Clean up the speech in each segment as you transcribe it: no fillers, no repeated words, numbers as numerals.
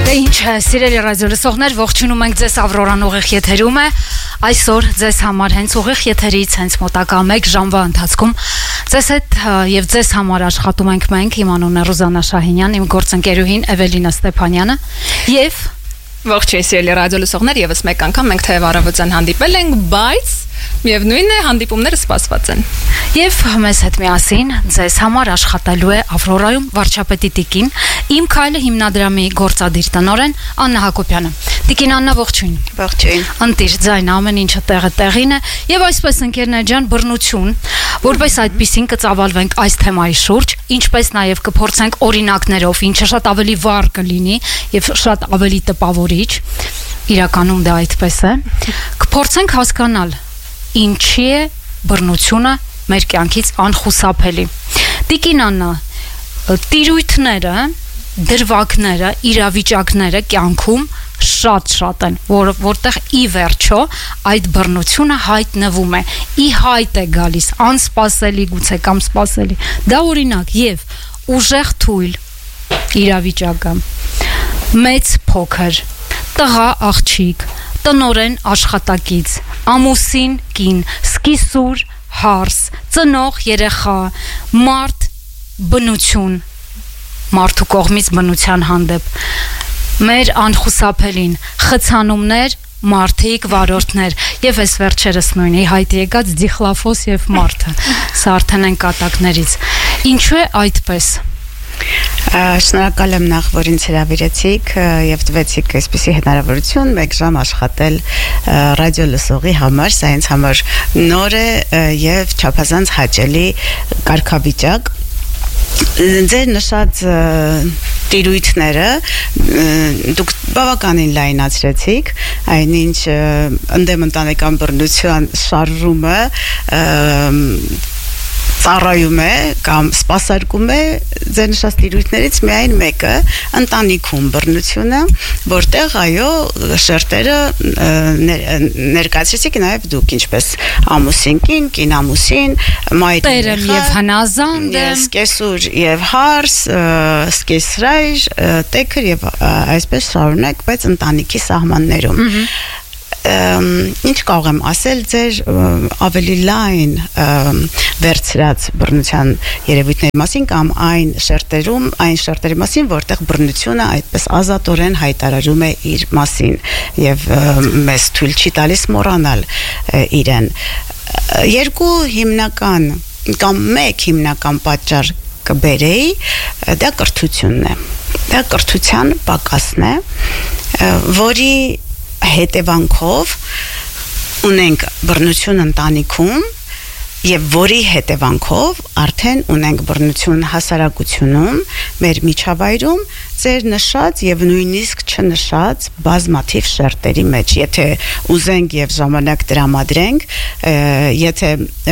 Ինչ սիրելի ռադիո լսողներ, ողջունում ենք ձեզ Ավրորան ուղիղ եթերում է։ Այսօր ձեզ համար հենց ուղիղ եթերից հենց մոտակա 1 ժամվա ընթացքում ձեզ հետ եւ ձեզ համար աշխատում ենք մենք, իմ անունն է Ռուզաննա Շահինյան, իմ գործընկերուհին Էվելինա Ստեփանյանը եւ ողջույն սիրելի ռադիո լսողներ, եւս մեկ անգամ մենք թեև առավոտյան հանդիպել ենք, բայց միևնույնն է հանդիպումները սպասված են։ Եվ մեզ հետ միասին ձեզ համար աշխատելու է Ավրորայում վարչապետի տիկին, Իմ քայլը հիմնադրամի գործադիր տնօրեն Աննա Հակոբյանը։ Տիկին Աննա, ողջույն։ Ողջույն։ Ընտիր ձայն ամեն ինչը տեղը տեղին է եւ այսպես ընկերներ ջան բռնություն, որպես այդպեսին կծավալվենք այս թեմայի շուրջ, ինչպես նաեւ կփորձենք օրինակներով, ինչը շատ ավելի վառ կլինի եւ շատ ավելի տպավորիչ, իրականում դա այդպես է, կփորձենք հասկանալ ինչի է բռնությունը մեր կյանքից անխուսափելի։ Տիկին Աննա, տիրույթները, դրվագները, իրավիճակները կյանքում շատ են, որտեղ ի վերջո այդ բռնությունը հայտնվում է, ի հայտ է գալիս, անսպասելի գուցե կամ սպասելի։ Դա օրինակ եւ ուժեղ թույլ իրավիճակը, մեծ փոքր, տղա աղջիկ, տնորեն աշխատակից, ամուսին կին, սկիսուր հարս, ծնող երեխա, մարդ բնություն, մարդու կողմից բնության հանդեպ, մեր անխուսափելին, խցանումներ, մարդիկ, վարորդներ եւ այս վերջերս նույնի հայտ եկած դիխլաֆոս եւ մարդը, սա արդեն են կատակներից։ Ինչու է այդպես։ Շնորհակալ եմ նախ, որ ինձ հրավիրեցիք եւ տվեցիք այսպիսի հնարավորություն 1 ժամ աշխատել ռադիո լսողի համար, սա ինձ համար նոր է եւ չափազանց հաճելի կարգավիճակ։ Ձեր նշած տիրույթները դուք բավականին լայնացրեցիք, այնինչ ընդդեմ ընտանեկան բռնության շարժումը ծառայում է կամ սպասարկում է ձեր նշած տիրույթներից միայն մեկը, ընտանիքում բռնությունը, որտեղ այո շերտերը ներկայացրեցիք նաև դուք, ինչպես ամուսին կին, կին ամուսին, մայր տերեմ եւ հնազանդ, սկեսուր եւ հարս, սկեսրայր, տեքր եւ այսպես շարունակ, բայց ընտանիքի սահմաններում։ Ինչ կարող եմ ասել ձեր ավելի լայն վերցրած բռնության երևույթների մասին կամ այն շերտերի մասին, որտեղ բռնությունը այդպես ազատորեն հայտարարում է իր մասին եւ մեզ թույլ չի տալիս մոռանալ իրեն։ Երկու հիմնական կամ մեկ հիմնական պատճառ կբերեի, դա կրթությունն է։ Դա կրթության պակասն է, որի հետևանքով ունենք բռնություն ընտանիքում եւ որի հետևանքով արդեն ունենք բռնություն հասարակությունում, մեր միջավայրում, ձեր նշած եւ նույնիսկ չնշած բազմաթիվ շերտերի մեջ։ Եթե ուզենք եւ ժամանակ տրամադրենք, եթե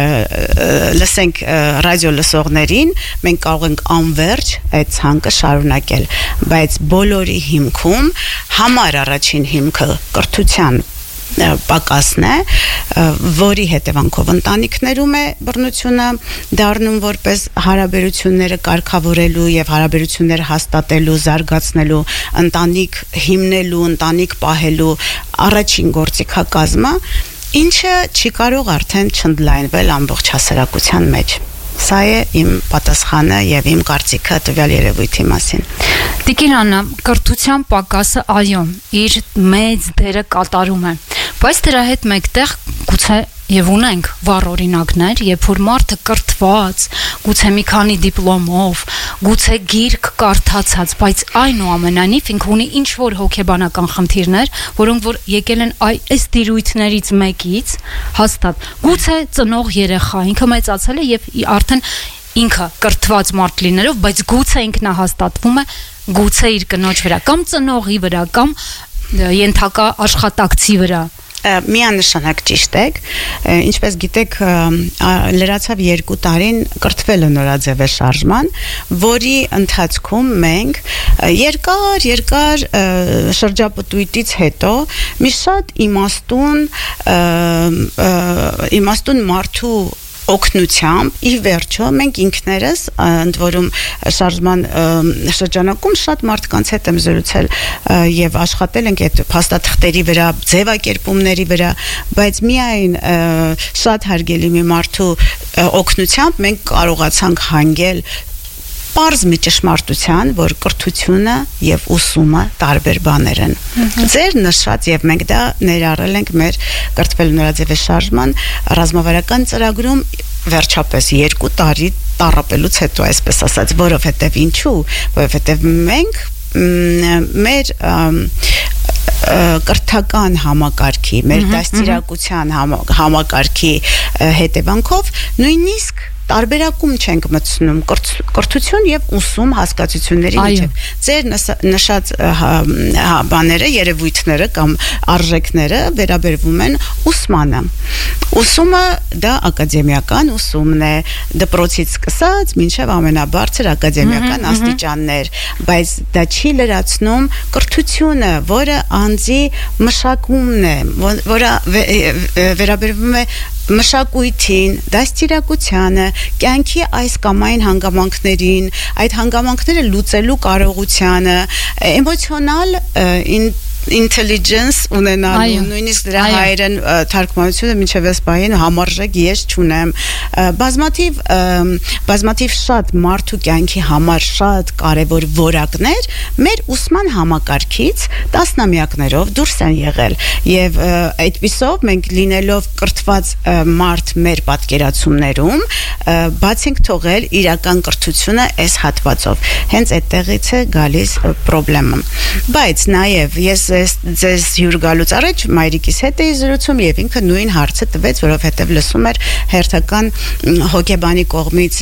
լսենք ռադիո լսողներին, մենք կարող ենք անverջ այդ ցանկը շարունակել, բայց բոլորի հիմքում համար առաջին հիմքը կրթության պակասն է, որի հետևանքով ընտանիքներում է բռնությունը դառնում որպես հարաբերությունները կարգավորելու եւ հարաբերությունները հաստատելու, զարգացնելու, ընտանիք հիմնելու, ընտանիք պահելու առաջին գործիքակազմը, ինչը չի կարող արդեն չընդլայնվել ամբողջ հասարակության մեջ։ Սա է իմ պատասխանը եւ իմ կարծիքը տվյալ երևույթի մասին։ Տիկին Աննա, կրթության պակասը այո, իր մեծ դերը կատարում է, բայց դրա հետ մեկտեղ գուցե եւ ունենք վառ օրինակներ, երբ որ մարդը կրթված, գուցե մի քանի դիպլոմով, գուցե գիրք կարդացած, բայց այնուամենայնիվ ինքը ունի ինչ որ հոգեբանական խնդիրներ, որոնք որ եկել են այս տիրույթներից մեկից, հաստատ, գուցե ծնող երեխա, ինքը մեծացել է եւ արդեն ինքը կրթված մարդ լինելով, բայց գուցե ինքնահաստատվում է, գուցե իր կնոջ վրա կամ ծնողի վրա կամ ենթակա աշխատակցի վրա։ Միանշանակ ճիշտ եք, ինչպես գիտեք, լրացավ 2 տարին կրթվելը նորաձև է շարժման, որի ընթացքում մենք երկար շրջապտույտից հետո մի շատ իմաստուն մարդու օգնությամբ ի վերջո մենք ինքներս ընդ որում շարժման շրջանակում շատ մարդկանց հետ եմ զրուցել եւ աշխատել ենք այդ փաստաթղթերի վրա, ձևակերպումների վրա, բայց միայն շատ հարգելի մի մարդու օգնությամբ մենք կարողացանք հանգել պարզ մի ճշմարտության, որ կրթությունը եւ ուսումը տարբեր բաներ են։ Ձեր նշած եւ մենք դա ներառել ենք մեր կրթվելու նորաձևի շարժման ռազմավարական ծրագրում վերջապես 2 տարի տառապելուց հետո, այսպես ասած, որովհետեւ ինչու, որովհետեւ մենք մեր կրթական համակարգի, մեր դաստիարակության համակարգի հետևանքով նույնիսկ տարբերակում չենք մտցնում կրթություն եւ ուսում հասկացությունների միջեւ։ Ձեր նշած բաները, երևույթները կամ արժեքները վերաբերվում են ուսմանը։ Ուսումը դա ակադեմիական ուսումն է, դպրոցից սկսած մինչեւ ամենաբարձր ակադեմիական աստիճաններ, բայց դա չի լրացնում կրթությունը, որը անձի մշակումն է, որը վերաբերվում է մշակույթին, դաստիարակությանը, կյանքի այս կամ այն հանգամանքներին, այդ հանգամանքները լուծելու կարողությանը, էմոցիոնալ intelligence ունենալու, նույնիսկ դրա հայերեն թարգմանությունը մինչև այս պահին համարժեք ես չունեմ, բազմաթիվ շատ մարդու կյանքի համար շատ կարևոր որակներ մեր ուսման համակարգից տասնամյակներով դուրս են եղել եւ այդպիսով մենք լինելով կրթված մարդ մեր պատկերացումներում բաց ենք թողել իրական կրթությունը այս հատվածով, հենց այդտեղից է գալիս խնդրեմը, բայց նաեւ ես ձեզ հյուր գալուց առաջ մայրիկիս հետ էի զրուցում եւ ինքը նույն հարցը տվեց, որովհետեւ լսում էր հերթական հոգեբանի կողմից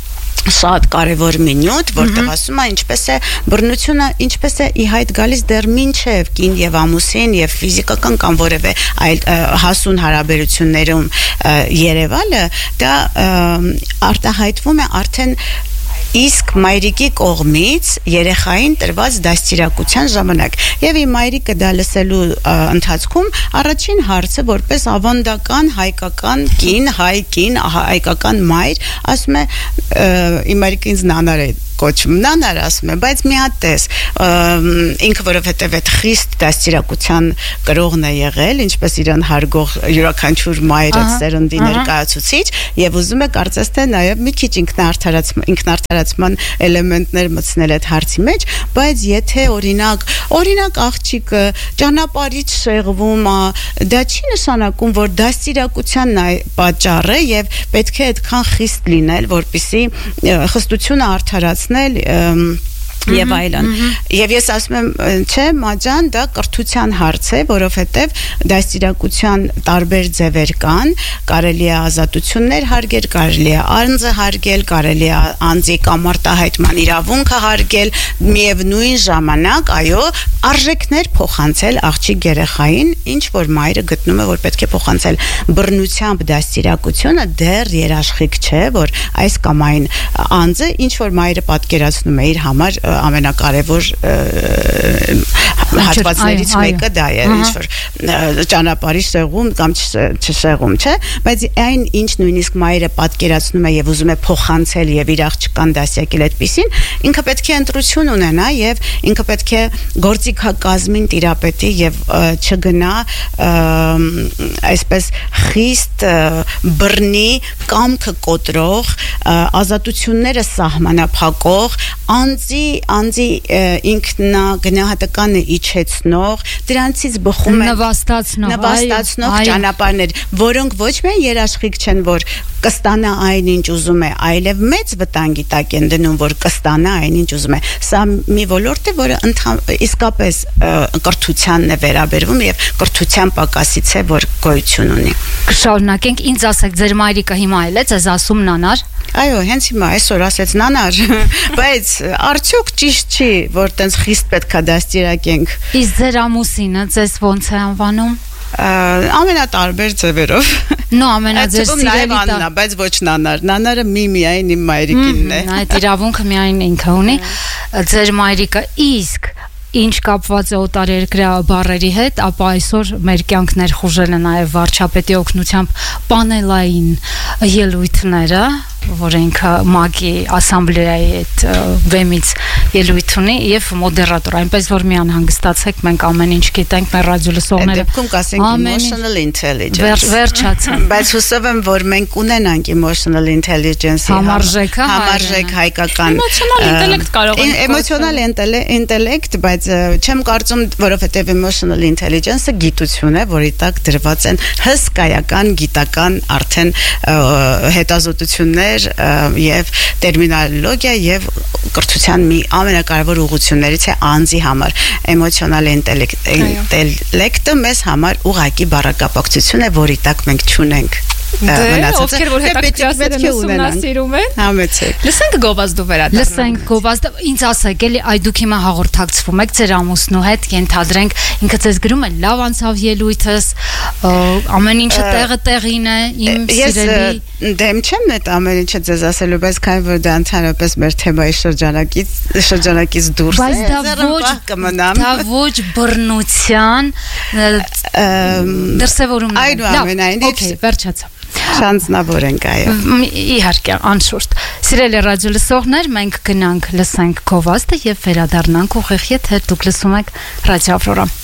շատ կարևոր մի նյութ, որտեղ ասում է ինչպես է բռնությունը, ինչպես է ի հայտ գալիս դեռ մինչև կին եւ ամուսին եւ ֆիզիկական կամ որևէ այլ հասուն հարաբերություններում երևալը, դա արտահայտվում է արդեն իսկ մայրիկի կողմից երեխային տրված դաստիարակության ժամանակ եւ իմ մայրիկը դա լսելու ընթացքում առաջին հարցը որպես ավանդական հայկական կին, հայկական մայր ասում է իմ մայրիկը ինձ նանար է կոչում, նանար ասում է, բայց մի հատ տես ինքը որովհետև այդ խիստ դաստիարակության կրողն է եղել, ինչպես իրան հարգող յուրաքանչյուր մայր սերնդի ներկայացուցիչ եւ ուզում է կարծես թե նաեւ մի քիչ ինքնարդարացման էլեմենտներ մտցնել այդ հարցի մեջ, բայց եթե օրինակ աղջիկը ճանապարհից շեղվում է, դա չի նշանակում, որ դաստիարակությանն է պատճառը եւ պետք է այդքան խիստ լինել, որպեսզի խստությունը արդարացնել եւ այլն։ Եվ ես ասում եմ, չէ, մաջան դա կրթության հարց է, որովհետեւ դաստիարակության տարբեր ձևեր կան, կարելի է ազատություններ հարգել, կարելի է անձը հարգել, կարելի է անձի կամ արտահայտման իրավունքը հարգել, միևնույն ժամանակ, այո, արժեքներ փոխանցել աղջիկ երեխային, ինչ որ մայրը գտնում է, որ պետք է փոխանցել բռնությամբ դաստիարակությունը դեռ երաշխիք չէ, որ այս կամ այն անձը ինչ որ մայրը պատկերացնում է իր համար ամենակարևոր հատվածներից մեկը դա է, ինչ որ ճանապարհի շեղում կամ չշեղում, չէ, բայց այն ինչ նույնիսկ մայրը պատկերացնում է եւ ուզում է փոխանցել եւ իր աղջկան դասյակել այդպեսին, ինքը պետք է ընտրություն ունենա եւ ինքը պետք է գործիքակազմին տիրապետի եւ չգնա այսպես խիստ բռնի կամքը կոտրող ազատությունները սահմանափակող անձի ինքնագնահատականը իջեցնող, դրանցից բխում են նվաստացնող ճանապարհներ, որոնք ոչ միայն երաշխիք չեն, որ կստանա այնինչ ուզում է, այլև մեծ վտանգի տակ են դնում, որ կստանա այնինչ ուզում է։ Սա մի ոլորտ է, որը իսկապես կրթությանն է վերաբերվում եւ կրթության պակասից է, որ գոյություն ունի։ Կշարունակենք, ինձ ասեք, ձեր մայրիկը հիմա էլ է ձեզ ասում նանար։ Այո, հենց հիմա այսօր ասեց նանար, բայց արդյոք ճիշտ չի, որ տենց խիստ պետքա դաստիարակենք։ Իսկ ձեր ամուսինը ձեզ ոնց է անվանում։ Ամենատարբեր ձևերով։ Նո, ամենաձեր սիրելի Աննա, բայց ոչ նանար։ Նանարը միայն իմ մայրիկինն է։ Այդ իրավունքը միայն ինքը ունի։ Ձեր մայրիկը իսկ ինչ կապված է օտարերկրյա բառերի հետ, ապա այսօր մեր կյանքներ խուժել է նաև վարչապետի օգնությամբ պանելային ելույթները, որ ինքը ՄԱԿ-ի ասամբլեայի այդ վեմից ելույթ ունի եւ մոդերատոր, այնպես որ մի անհանգստացեք, մենք ամեն ինչ գիտենք, մեր ռադիոլսողները դեպքում կասենք emotional intelligence վերջացան, բայց հուսով եմ, որ մենք ունենանք emotional intelligence-ի համարժեք հայկական էմոցիոնալ ինտելեկտ կարող է էմոցիոնալ ինտելեկտ, բայց չեմ կարծում, որովհետեւ emotional intelligence-ը գիտություն է, որի տակ դրված են հսկայական գիտական արդեն հետազոտություններ եւ տերմինոլոգիա եւ կրթության մի ամենակարևոր ուղղություններից է անձի համար էմոցիոնալ ինտելեկտը մեզ համար ուղղակի բառակապակցություն է, որի տակ մենք չունենք ովքեր որ հետաքրքրասեր ուսումնասիրում են համեցեք լսենք գովազդու վերադառնանք լսենք գովազդը ինձ ասեք էլի այ դուք հիմա հաղորդակցվում եք ձեր ամուսնու հետ ենթադրենք ինքը ձեզ գրում է լավ անցավ ելույթս ամեն ինչը տեղը տեղին է իմ սիրելի դեմ չեմ այդ ամեն ինչը ձեզ ասելու բայց քանի որ դա ընդհանրապես մեր թեմայի շրջանակից դուրս է դա ոչ բռնության դրսևորումն է այնուամենայնիվ օքեյ վերջացավ շանձնավոր ենք այո իհարկե անշուշտ սիրելի ռադիոլսողներ մենք գնանք լսենք գովազդը եւ վերադառնանք ուղիղ եթե դուք լսում եք ռադիո Ավրորա